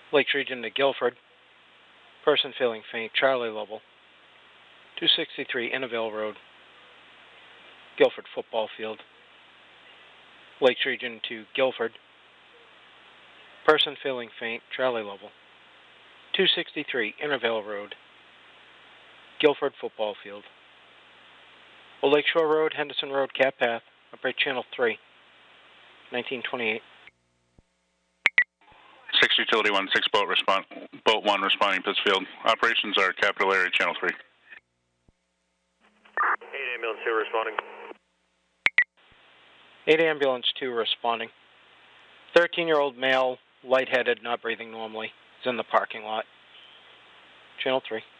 Lakes Region to Guilford. Person feeling faint, Charlie level. 263 Innaville Road, Guilford Football Field. Lakes Region to Guilford. Person feeling faint, Charlie level. 263 Innaville Road, Guilford Football Field. Old Lakeshore Road, Henderson Road, Cat Path, operate Channel 3, 1928. 6 Utility 1, 6 Boat 1 responding Pittsfield. Operations are Capital Area, Channel 3. 8 Ambulance 2 responding. 8 Ambulance 2 responding. 13-year-old male, lightheaded, not breathing normally, is in the parking lot. Channel 3.